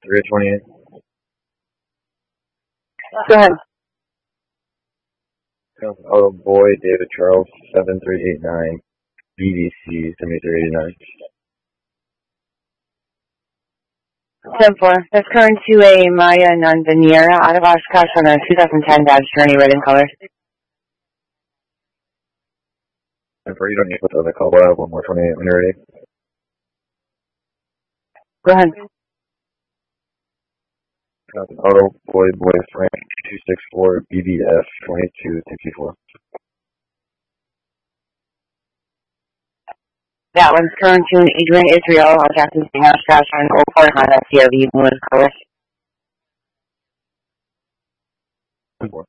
328. Go ahead. Oh boy, David Charles, 7389, BBC 7389. 10-4. That's current to a Maya non-veneer out of Oshkosh on a 2010 Dodge Journey, red in color. 10-4, you don't need to put the other call, but I have one more 28 when you're ready. Go ahead. Oh boy, Frank, 264, BBF 2264. That one's current to an Adrian Israel on Jackson State, Oshkosh on 04 Honda CRV, blue in color. 10-4.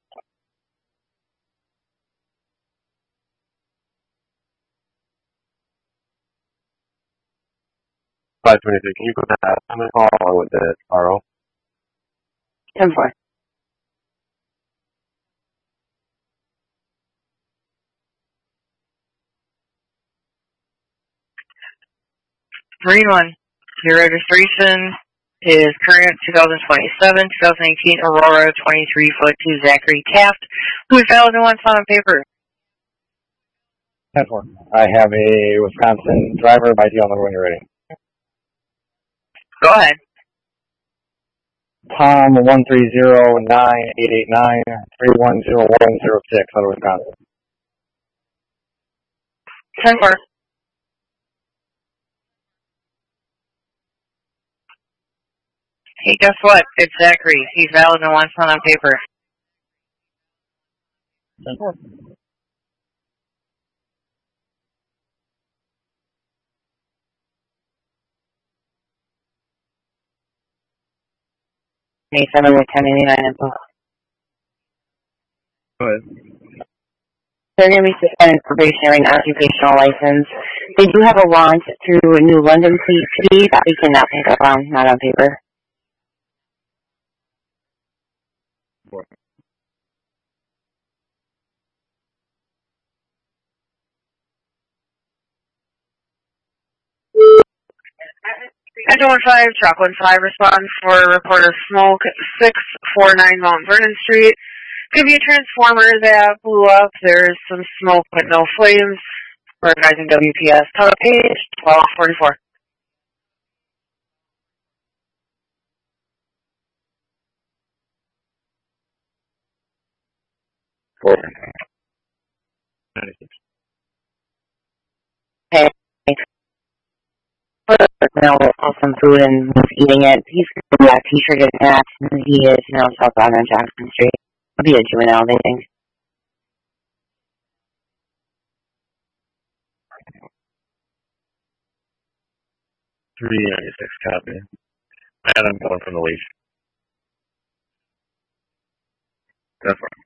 Can you put that on the call along with the RO? 10-4. Marine 1, your registration is current 2027, 2018 Aurora 23-foot to Zachary Taft, who is valid and wants on paper. 10-4. I have a Wisconsin driver by deal number when you're ready. Go ahead. Tom 1309889310106 out of Wisconsin. 10-4. Hey, guess what? It's Zachary. He's valid and wants one on paper. 10-4. May 7 with 1089 info. Go ahead. They're going to be suspended probationary and occupational license. They do have a want through New London Fleet City that we cannot pick up on, not on paper. 4. Engine 15, truck 15, respond for a report of smoke, 649 Mount Vernon Street. Could be a transformer that blew up. There's some smoke but no flames. Recognizing WPS. Top page 1244. 4. 96. Hey, now we'll have some food and he's eating it. He's got a black t-shirt and hat. He is now southbound on Jackson Street. He'll be a juvenile, they think. 396 copy. Adam going from the leash. That's right.